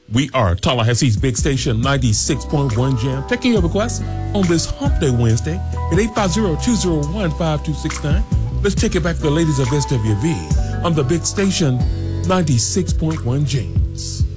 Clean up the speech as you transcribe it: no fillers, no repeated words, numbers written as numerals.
We are Tallahassee's big station, 96.1 Jam, taking your requests on this Hump Day Wednesday at 850-201-5269. Let's take it back to the ladies of SWV on the big station, 96.1 James.